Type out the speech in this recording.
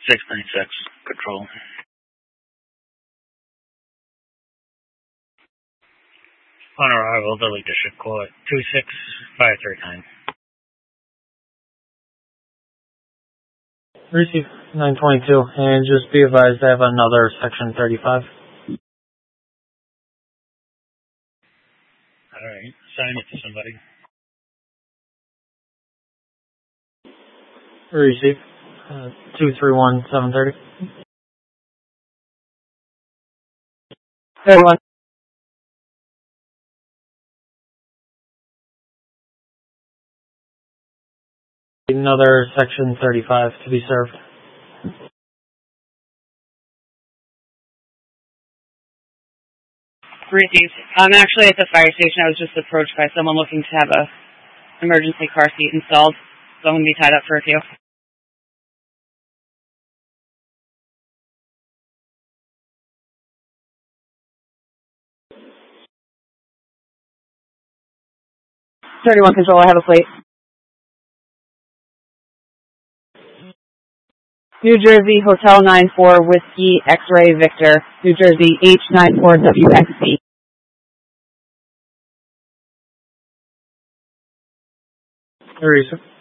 696, control. On arrival, the leadership call at 26539. Receive 922, and just be advised I have another section 35. Alright, assign it to somebody. Receive 231730. 31. Another section 35 to be served. Received. I'm actually at the fire station. I was just approached by someone looking to have a emergency car seat installed, so I'm going to be tied up for a few. (31 Control, I have a plate. New Jersey, Hotel 94, Whiskey, X-Ray, Victor, New Jersey, H94WXC. Receive.